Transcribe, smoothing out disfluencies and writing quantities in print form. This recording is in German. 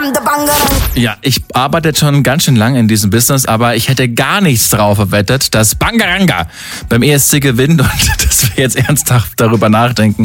Ja, ich arbeite jetzt schon ganz schön lange in diesem Business, aber ich hätte gar nichts drauf verwettet, dass Bangaranga beim ESC gewinnt und dass wir jetzt ernsthaft darüber nachdenken,